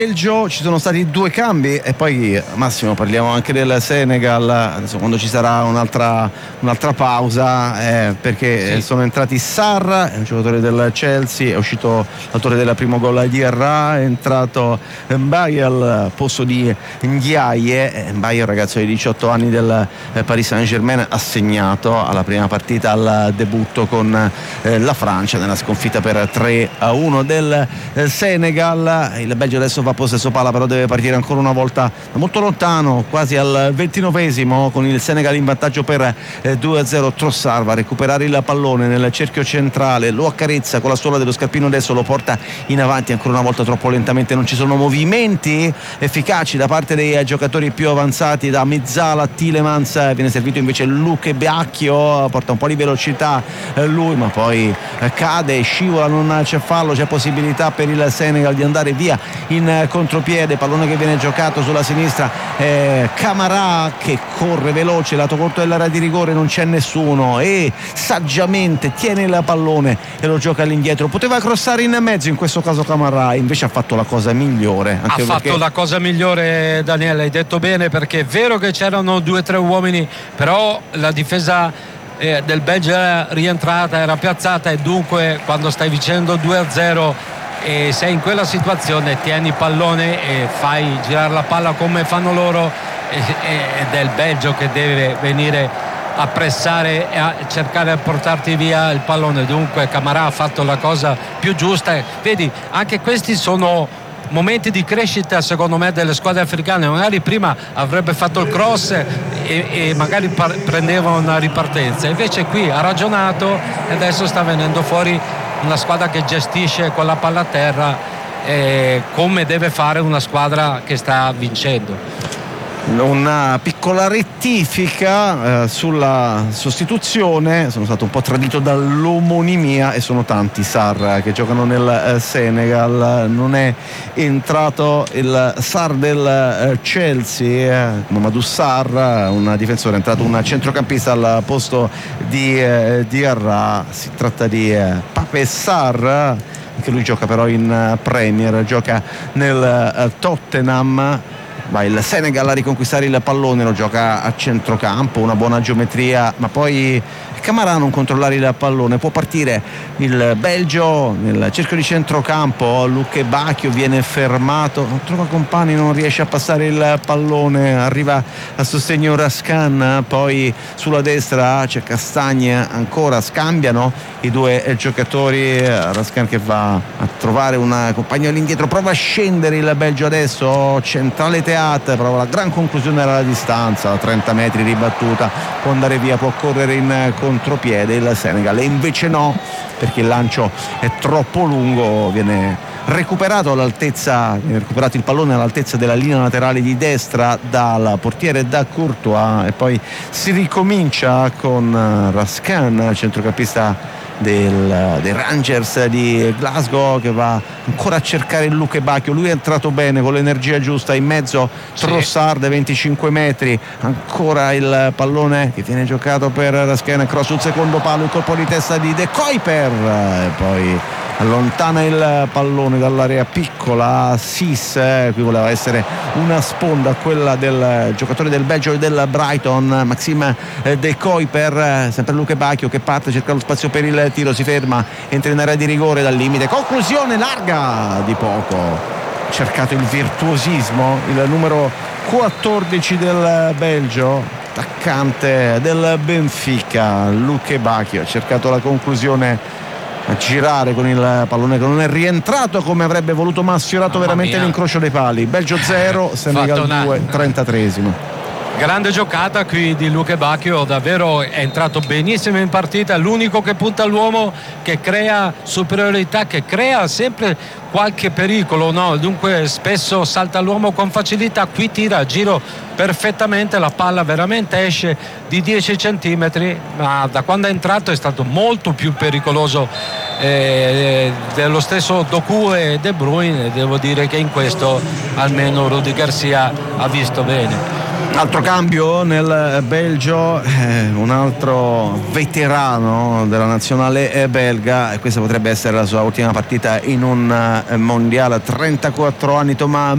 Belgio ci sono stati 2 cambi e poi Massimo parliamo anche del Senegal adesso quando ci sarà un'altra pausa perché Sì. sono entrati Sarr, un giocatore del Chelsea, è uscito l'autore del primo gol di Erra, è entrato Mbaye al posto di Ndiaye. Mbaye, un ragazzo di 18 anni del Paris Saint-Germain, ha segnato alla prima partita al debutto con la Francia nella sconfitta per 3-1 del Senegal. Il Belgio adesso va a possesso palla, però deve partire ancora una volta da molto lontano, quasi al 29esimo, con il Senegal in vantaggio per 2-0. Trossard va a recuperare il pallone nel cerchio centrale, lo accarezza con la suola dello scarpino, adesso lo porta in avanti ancora una volta troppo lentamente, non ci sono movimenti efficaci da parte dei giocatori più avanzati, da Mezzala a Tielemans. Viene servito invece Luke Bacchio, porta un po' di velocità lui, ma poi cade, scivola, non c'è fallo, c'è possibilità per il Senegal di andare via in contropiede. Pallone che viene giocato sulla sinistra, Camara che corre veloce, lato corto dell'area di rigore, non c'è nessuno e saggiamente tiene il pallone e lo gioca all'indietro. Poteva crossare in mezzo in questo caso Camara, invece ha fatto la cosa migliore. Fatto la cosa migliore, Daniele, hai detto bene, perché è vero che c'erano 2 o 3 uomini, però la difesa del Belgio era rientrata, era piazzata, e dunque quando stai vincendo 2-0 e sei in quella situazione, tieni il pallone e fai girare la palla come fanno loro, ed è il Belgio che deve venire a pressare e a cercare di portarti via il pallone. Dunque Camara ha fatto la cosa più giusta. Vedi, anche questi sono momenti di crescita secondo me delle squadre africane. Magari prima avrebbe fatto il cross e magari prendeva una ripartenza, invece qui ha ragionato e adesso sta venendo fuori una squadra che gestisce con la palla a terra come deve fare una squadra che sta vincendo. Una piccola rettifica sulla sostituzione, sono stato un po' tradito dall'omonimia e sono tanti Sarr che giocano nel Senegal. Non è entrato il Sarr del Chelsea, Mamadou Sarr, un difensore, è entrato un centrocampista al posto di Diarra. Si tratta di Pape Sarr, che lui gioca però in Premier, gioca nel Tottenham. Va il Senegal a riconquistare il pallone, lo gioca a centrocampo, una buona geometria, ma poi Camara non controllare il pallone. Può partire il Belgio nel cerchio di centrocampo, Luke Bacchio viene fermato, non trova compagni, non riesce a passare il pallone, arriva a sostegno Rascan, poi sulla destra c'è Castagne, ancora scambiano i 2 giocatori. Rascan che va a trovare un compagno all'indietro, prova a scendere il Belgio adesso, centrale Teat, prova la gran conclusione dalla distanza, 30 metri ribattuta, può andare via, può correre in contropiede il Senegal, e invece no, perché il lancio è troppo lungo. Viene recuperato il pallone all'altezza della linea laterale di destra dal portiere, da Courtois, e poi si ricomincia con Rascan, centrocampista dei Rangers di Glasgow, che va ancora a cercare il Luke Bacchio. Lui è entrato bene con l'energia giusta in mezzo, Trossard 25 metri, ancora il pallone che viene giocato per Rascan, cross sul secondo palo, il colpo di testa di De Kuyper e poi allontana il pallone dall'area piccola. Sis, qui voleva essere una sponda quella del giocatore del Belgio e del Brighton, Maxime De Kuyper, sempre Luke Bacchio che parte, cerca lo spazio per il tiro, si ferma, entra in area di rigore dal limite, conclusione larga di poco. Cercato il virtuosismo il numero 14 del Belgio, attaccante del Benfica, Luke Bacchio, ha cercato la conclusione a girare con il pallone che non è rientrato come avrebbe voluto, ma ha sfiorato veramente l'incrocio dei pali. Belgio 0, Senegal 2, 33esimo. Grande giocata qui di Luke Bacchio, davvero è entrato benissimo in partita, l'unico che punta all'uomo, che crea superiorità, che crea sempre qualche pericolo, no? Dunque spesso salta all'uomo con facilità, qui tira a giro perfettamente, la palla veramente esce di 10 centimetri, ma da quando è entrato è stato molto più pericoloso dello stesso Doku e De Bruyne. Devo dire che in questo almeno Rudy Garcia ha visto bene. Altro cambio nel Belgio, un altro veterano della nazionale belga, e questa potrebbe essere la sua ultima partita in un mondiale, 34 anni, Thomas